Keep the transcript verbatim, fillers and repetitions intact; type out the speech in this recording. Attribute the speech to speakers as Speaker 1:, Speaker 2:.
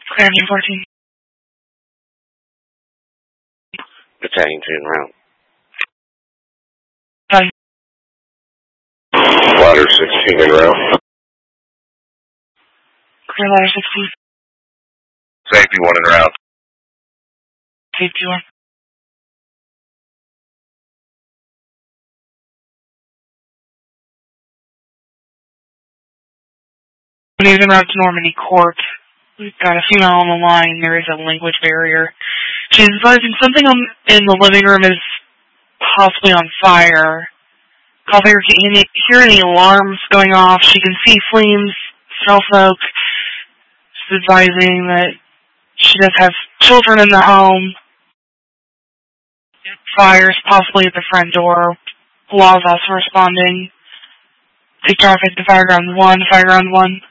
Speaker 1: Battalion fourteen.
Speaker 2: Battalion two en route.
Speaker 1: Battalion.
Speaker 2: Ladder sixteen en route.
Speaker 1: Clear ladder sixteen.
Speaker 2: Safety one en route.
Speaker 1: Safety one. He's en route to Normandy Court. We've got a female on the line. There is a language barrier. She's advising something on, in the living room is possibly on fire. Call her, can you hear any alarms going off? She can see flames, smell smoke. She's advising that she does have children in the home. Fires possibly at the front door. Law is also responding. Take traffic to Fireground one, Fireground one.